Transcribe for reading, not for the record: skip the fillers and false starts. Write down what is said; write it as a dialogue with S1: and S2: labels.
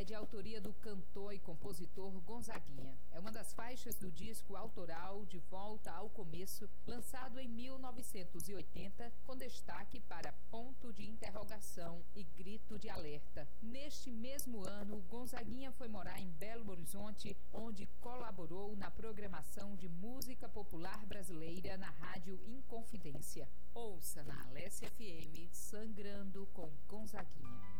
S1: de autoria do cantor e compositor Gonzaguinha. É uma das faixas do disco autoral De Volta ao Começo, lançado em 1980, com destaque para Ponto de Interrogação e Grito de Alerta. Neste mesmo ano, Gonzaguinha foi morar em Belo Horizonte, onde colaborou na programação de música popular brasileira na Rádio Inconfidência. Ouça na Alesse FM, Sangrando com Gonzaguinha.